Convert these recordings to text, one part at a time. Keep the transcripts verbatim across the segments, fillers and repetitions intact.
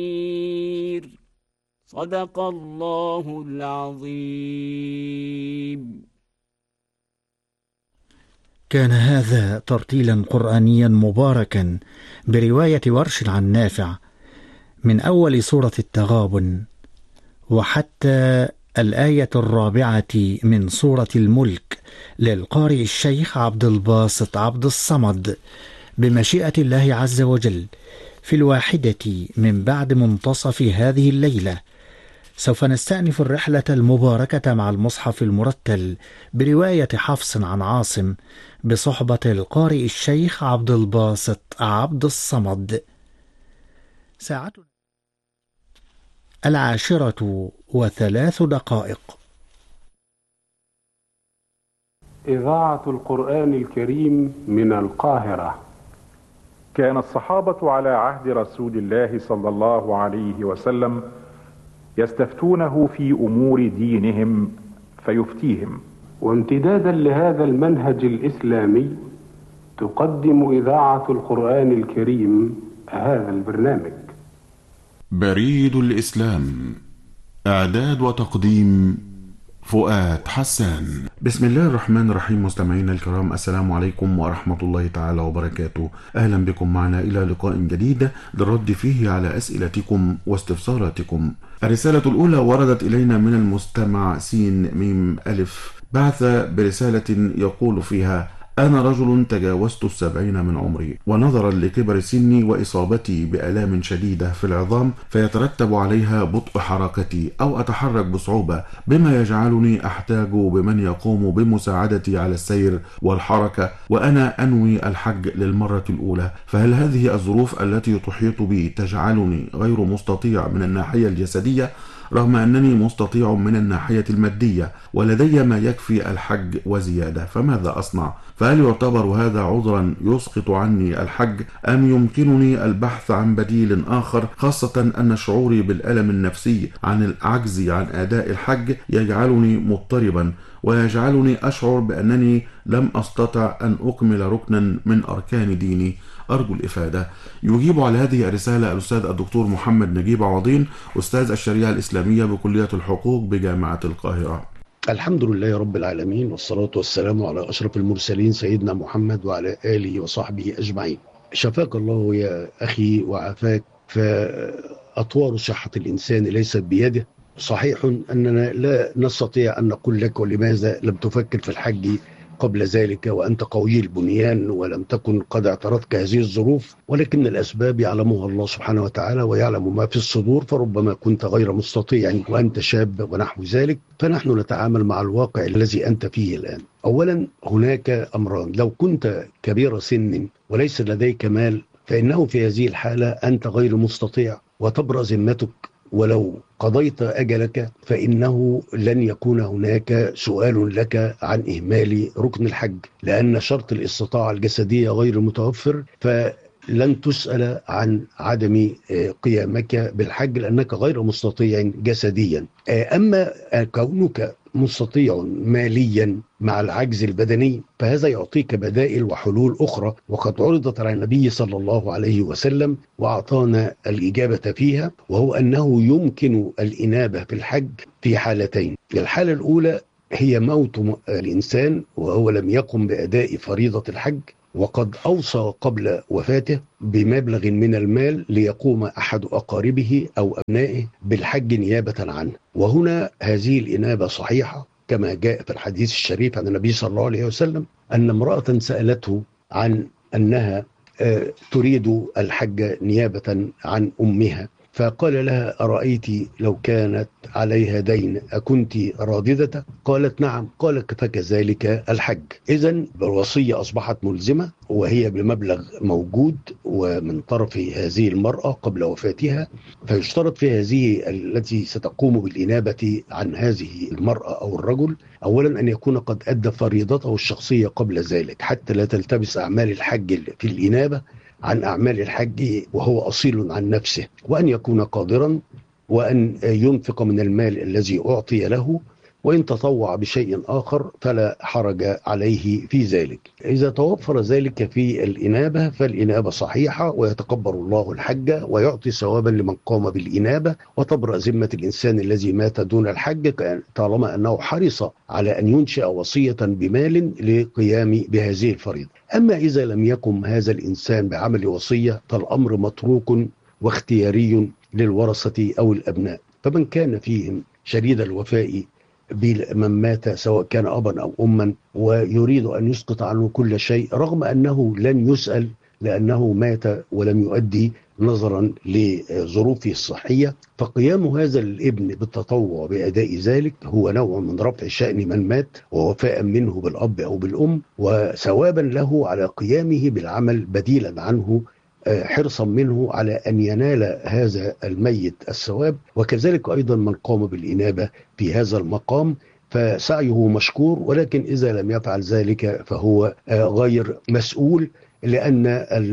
صدق الله العظيم. كان هذا ترتيلا قرآنيا مباركا برواية ورش عن نافع من أول سورة التغابن وحتى الآية الرابعة من سورة الملك للقارئ الشيخ عبد الباسط عبد الصمد بمشيئة الله عز وجل في الواحدة من بعد منتصف هذه الليلة. سوف نستأنف الرحلة المباركة مع المصحف المرتل برواية حفص عن عاصم بصحبة القارئ الشيخ عبد الباسط عبد الصمد. ساعة العاشرة وثلاث دقائق. إذاعة القرآن الكريم من القاهرة. كان الصحابة على عهد رسول الله صلى الله عليه وسلم يستفتونه في أمور دينهم فيفتيهم. وامتدادا لهذا المنهج الإسلامي تقدم إذاعة القرآن الكريم هذا البرنامج. بريد الإسلام، إعداد وتقديم فؤاد حسان. بسم الله الرحمن الرحيم. مستمعينا الكرام، السلام عليكم ورحمة الله تعالى وبركاته. أهلا بكم معنا إلى لقاء جديد للرد فيه على أسئلتكم واستفساراتكم. الرسالة الأولى وردت إلينا من المستمع سين ميم ألف، بعث برسالة يقول فيها: أنا رجل تجاوزت السبعين من عمري، ونظرا لكبر سني وإصابتي بآلام شديدة في العظام فيترتب عليها بطء حركتي أو أتحرك بصعوبة، بما يجعلني أحتاج بمن يقوم بمساعدتي على السير والحركة، وأنا أنوي الحج للمرة الأولى، فهل هذه الظروف التي تحيط بي تجعلني غير مستطيع من الناحية الجسدية، رغم أنني مستطيع من الناحية المادية ولدي ما يكفي الحج وزيادة؟ فماذا أصنع؟ فهل يعتبر هذا عذرا يسقط عني الحج، أم يمكنني البحث عن بديل آخر، خاصة أن شعوري بالألم النفسي عن العجز عن أداء الحج يجعلني مضطربا ويجعلني أشعر بأنني لم أستطع أن أكمل ركنا من أركان ديني؟ أرجو الإفادة. يجيب على هذه الرسالة الأستاذ الدكتور محمد نجيب عوضين، أستاذ الشريعة الإسلامية بكلية الحقوق بجامعة القاهرة. الحمد لله رب العالمين، والصلاة والسلام على أشرف المرسلين سيدنا محمد وعلى آله وصحبه أجمعين. شفاك الله يا أخي وعافاك. فأطوار صحة الإنسان ليست بيده. صحيح أننا لا نستطيع أن نقول لك ولماذا لم تفكر في الحج قبل ذلك وأنت قوي البنيان ولم تكن قد اعترضك هذه الظروف، ولكن الأسباب يعلمها الله سبحانه وتعالى ويعلم ما في الصدور، فربما كنت غير مستطيع وأنت شاب ونحو ذلك. فنحن نتعامل مع الواقع الذي أنت فيه الآن. أولا، هناك أمران: لو كنت كبير سن وليس لديك مال فإنه في هذه الحالة أنت غير مستطيع وتبرأ ذمتك، ولو قضيت أجلك فإنه لن يكون هناك سؤال لك عن إهمال ركن الحج، لأن شرط الاستطاعة الجسدية غير متوفر، فلن تسأل عن عدم قيامك بالحج لأنك غير مستطيع جسديا. أما كونك مستطيع ماليا مع العجز البدني فهذا يعطيك بدائل وحلول أخرى، وقد عرضت على النبي صلى الله عليه وسلم وأعطانا الإجابة فيها، وهو أنه يمكن الإنابة في الحج في حالتين. الحالة الأولى هي موت الإنسان وهو لم يقم بأداء فريضة الحج، وقد أوصى قبل وفاته بمبلغ من المال ليقوم أحد أقاربه أو أبنائه بالحج نيابة عنه، وهنا هذه الإنابة صحيحة كما جاء في الحديث الشريف عن النبي صلى الله عليه وسلم أن امرأة سألته عن أنها تريد الحج نيابة عن أمها، فقال لها: أرأيت لو كانت عليها دين أكنت راددة؟ قالت: نعم. قال: فكذلك الحج. إذن الوصية أصبحت ملزمة وهي بمبلغ موجود ومن طرف هذه المرأة قبل وفاتها، فيشترط في هذه التي ستقوم بالإنابة عن هذه المرأة أو الرجل أولا أن يكون قد أدى فريضته الشخصية قبل ذلك حتى لا تلتبس أعمال الحج في الإنابة عن أعمال الحج وهو أصيل عن نفسه، وأن يكون قادرا، وأن ينفق من المال الذي أعطي له، وأن يكون قد أدى فريضته الشخصية قبل ذلك حتى لا تلتبس أعمال الحج وهو أصيل عن نفسه، وأن يكون قادرا، وأن يكون قادرا، وأن يكون وإن تطوع بشيء آخر فلا حرج عليه في ذلك. إذا توفر ذلك في الإنابة فالإنابة صحيحة، ويتقبل الله الحج ويعطي ثوابا لمن قام بالإنابة، وتبرأ ذمة الإنسان الذي مات دون الحج طالما أنه حرص على أن ينشئ وصية بمال للقيام بهذه الفريضة. أما إذا لم يقم هذا الإنسان بعمل وصية فالأمر متروك واختياري للورثة أو الأبناء، فمن كان فيهم شديد الوفاء بمن مات سواء كان أبا أو أما ويريد أن يسقط عنه كل شيء رغم أنه لن يسأل لأنه مات ولم يؤدي نظرا لظروفه الصحية، فقيام هذا الابن بالتطوع بأداء ذلك هو نوع من رفع شأن من مات ووفاء منه بالأب أو بالأم، وثوابا له على قيامه بالعمل بديلا عنه، حرصا منه على أن ينال هذا الميت الثواب. وكذلك أيضا من قام بالإنابة في هذا المقام فسعيه مشكور، ولكن إذا لم يفعل ذلك فهو غير مسؤول، لأن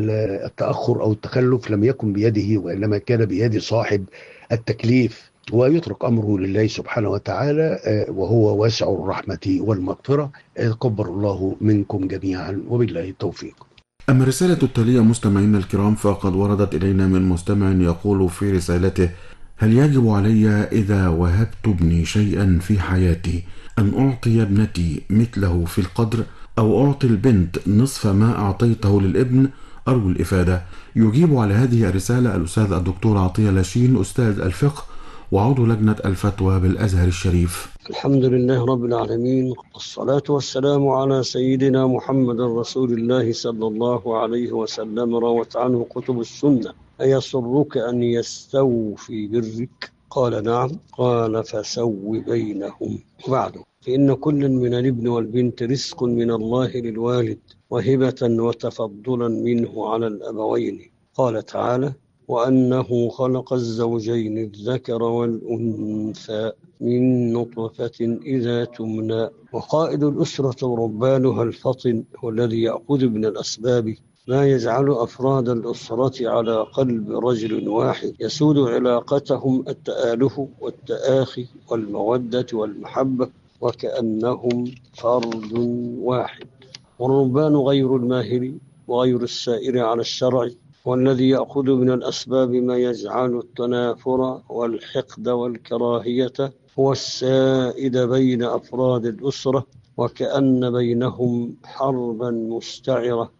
التأخر أو التخلف لم يكن بيده وإنما كان بيد صاحب التكليف، ويترك أمره لله سبحانه وتعالى وهو واسع الرحمة والمغفرة. تقبل الله منكم جميعا وبالله التوفيق. أما الرسالة التالية مستمعينا الكرام فقد وردت إلينا من مستمع يقول في رسالته: هل يجب علي إذا وهبت ابني شيئا في حياتي أن أعطي ابنتي مثله في القدر، أو أعطي البنت نصف ما أعطيته للابن؟ أرجو الإفادة. يجيب على هذه الرسالة الأستاذ الدكتور عطية لاشين، أستاذ الفقه وعضو لجنة الفتوى بالأزهر الشريف. الحمد لله رب العالمين، والصلاة والسلام على سيدنا محمد رسول الله صلى الله عليه وسلم. روت عنه كتب السنة: أيسرك أن يستووا في برك؟ قال نعم. قال فسو بينهم. وبعده فإن كل من الابن والبنت رزق من الله للوالد وهبة وتفضلا منه على الأبوين. قال تعالى: وأنه خلق الزوجين الذكر والأنثى من نطفة إذا تمنى. وقائد الأسرة وربانها الفطن هو الذي يأخذ من الأسباب ما يجعل أفراد الأسرة على قلب رجل واحد يسود علاقتهم التآله والتآخي والمودة والمحبة وكأنهم فرد واحد. والربان غير الماهر وغير السائر على الشرع، والذي يأخذ من الأسباب ما يجعل التنافر والحقد والكراهية هو السائد بين أفراد الأسرة، وكأن بينهم حربا مستعرة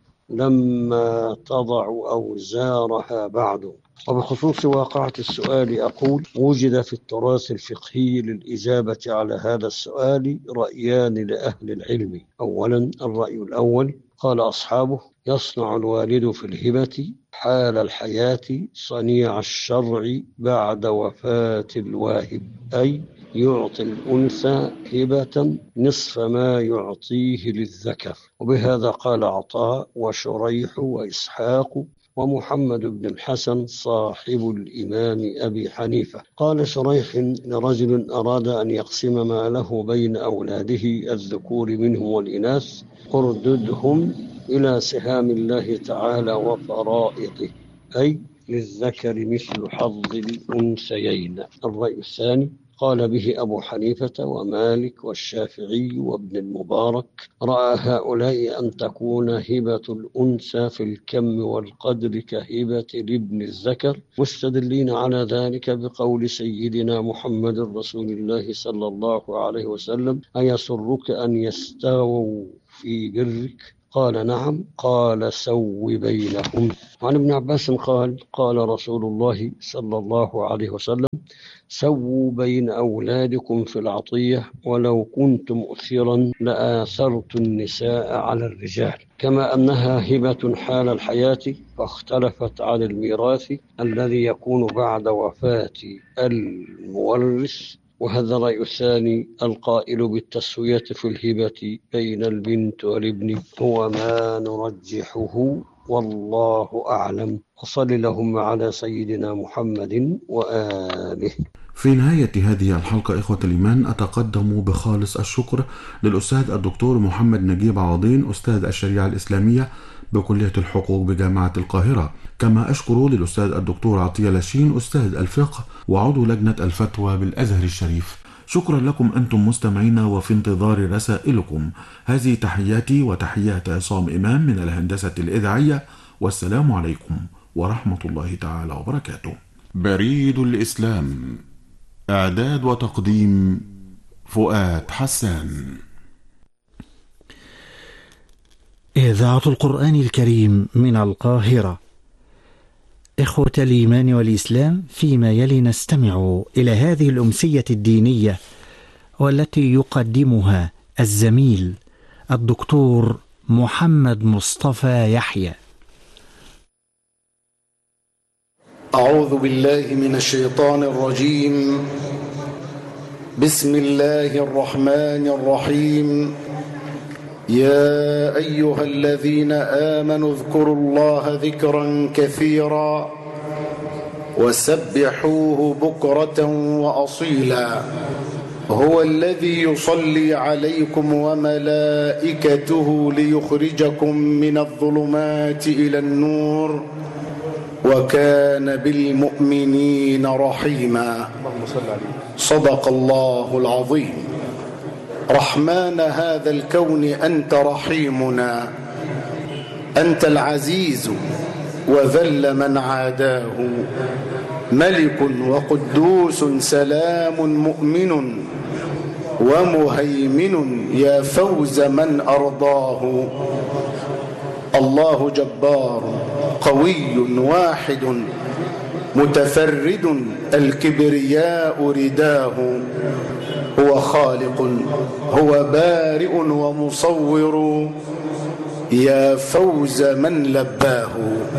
لما تضع أوزارها بعد. وبخصوص واقعة السؤال أقول: وجد في التراث الفقهي للإجابة على هذا السؤال رأيان لأهل العلم. أولا، الرأي الأول قال أصحابه: يصنع الوالد في الهبة حال الحياة صنيع الشرع بعد وفاة الواهب، أي يعطي الأنثى هبة نصف ما يعطيه للذكر. وبهذا قال عطاء وشريح وإسحاق ومحمد بن الحسن صاحب الإمام أبي حنيفة. قال شريح لرجل أراد أن يقسم ماله بين أولاده الذكور منهم والإناث: ارددهم إلى سهام الله تعالى وفرائضه، أي للذكر مثل حظ الأنثيين. الرأي الثاني قال به أبو حنيفة ومالك والشافعي وابن المبارك: رأى هؤلاء أن تكون هبة الأنثى في الكم والقدر كهبة لابن الذكر، مستدلين على ذلك بقول سيدنا محمد رسول الله صلى الله عليه وسلم: أيسرك أن يستووا في برك؟ قال نعم. قال سو بينهم. وعن ابن عباس قال: قال رسول الله صلى الله عليه وسلم: سووا بين أولادكم في العطية، ولو كنت مؤثرا لآثرت النساء على الرجال. كما أنها هبة حال الحياة فاختلفت عن الميراث الذي يكون بعد وفاة المورث. وهذا الرأي الثاني القائل بالتسوية في الهبة بين البنت والابن هو ما نرجحه، والله أعلم. وصل اللهم على سيدنا محمد وآله. في نهاية هذه الحلقة إخوة الإيمان أتقدم بخالص الشكر للأستاذ الدكتور محمد نجيب عوضين، أستاذ الشريعة الإسلامية بكلية الحقوق بجامعة القاهرة. كما أشكر للأستاذ الدكتور عطية لاشين، أستاذ الفقه وعضو لجنة الفتوى بالأزهر الشريف. شكرا لكم أنتم مستمعين وفي انتظار رسائلكم. هذه تحياتي وتحيات عصام إمام من الهندسة الإذاعية، والسلام عليكم ورحمة الله تعالى وبركاته. بريد الإسلام، إعداد وتقديم فؤاد حسان. إذاعة القرآن الكريم من القاهرة. إخوة الإيمان والإسلام، فيما يلي نستمع إلى هذه الأمسية الدينية والتي يقدمها الزميل الدكتور محمد مصطفى يحيى. أعوذ بالله من الشيطان الرجيم. بسم الله الرحمن الرحيم. يا أيها الذين آمنوا اذكروا الله ذكرا كثيرا وسبحوه بكرة وأصيلا. هو الذي يصلي عليكم وملائكته ليخرجكم من الظلمات إلى النور وكان بالمؤمنين رحيما. صدق الله العظيم. رحمن هذا الكون أنت رحيمنا، أنت العزيز وذل من عاداه، ملك وقدوس سلام مؤمن ومهيمن يا فوز من أرضاه. الله جبار قوي واحد متفرد الكبرياء رداه. هو خالق هو بارئ ومصور يا فوز من لباه.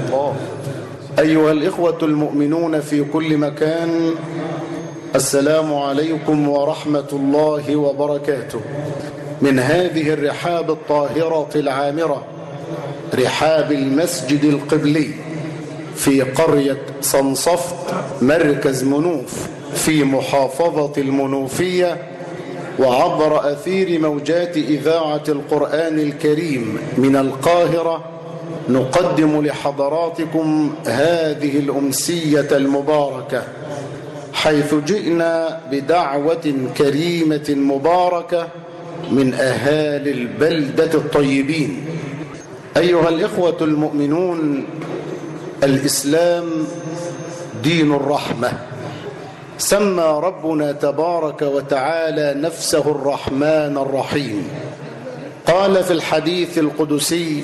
أيها الإخوة المؤمنون في كل مكان، السلام عليكم ورحمة الله وبركاته. من هذه الرحاب الطاهرة العامرة، رحاب المسجد القبلي في قرية صنصفت مركز منوف في محافظة المنوفية، وعبر أثير موجات إذاعة القرآن الكريم من القاهرة، نقدم لحضراتكم هذه الأمسية المباركة، حيث جئنا بدعوة كريمة مباركة من أهالي البلدة الطيبين. أيها الإخوة المؤمنون، الإسلام دين الرحمة. سمى ربنا تبارك وتعالى نفسه الرحمن الرحيم. قال في الحديث القدسي: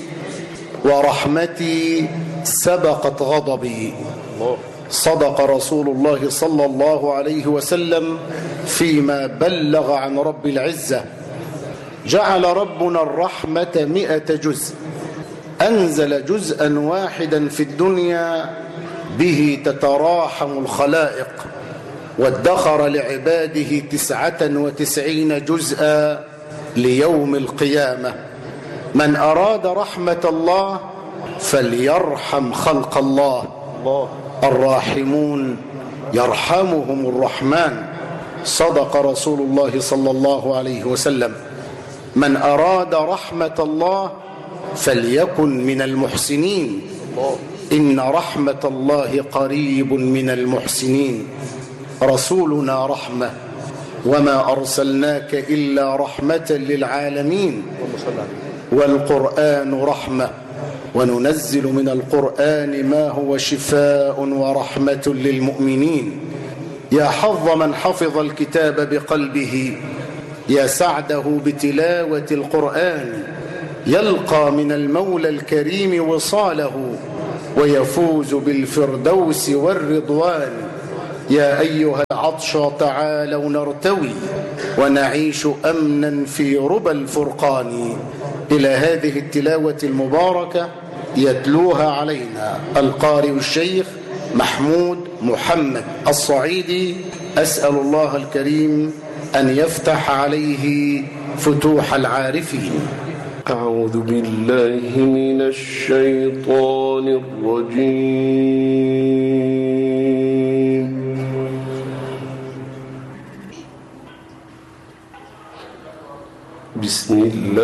ورحمتي سبقت غضبي. صدق رسول الله صلى الله عليه وسلم فيما بلغ عن رب العزة. جعل ربنا الرحمة مئة جزء، أنزل جزءا واحدا في الدنيا به تتراحم الخلائق، وادخر لعباده تسعة وتسعين جزءا ليوم القيامة. من أراد رحمة الله فليرحم خلق الله، الراحمون يرحمهم الرحمن. صدق رسول الله صلى الله عليه وسلم: من أراد رحمة الله فليكن من المحسنين، إن رحمة الله قريب من المحسنين. رسولنا رحمة، وما أرسلناك إلا رحمة للعالمين. والقرآن رحمة، وننزل من القرآن ما هو شفاء ورحمة للمؤمنين. يا حظ من حفظ الكتاب بقلبه، يا سعده بتلاوة القرآن، يلقى من المولى الكريم وصاله ويفوز بالفردوس والرضوان. يا أيها العطش تعالوا نرتوي ونعيش أمنا في ربى الفرقان. إلى هذه التلاوة المباركة يتلوها علينا القارئ الشيخ محمود محمد الصعيدي. أسأل الله الكريم أن يفتح عليه فتوح العارفين. أعوذ بالله من الشيطان الرجيم. بسم الله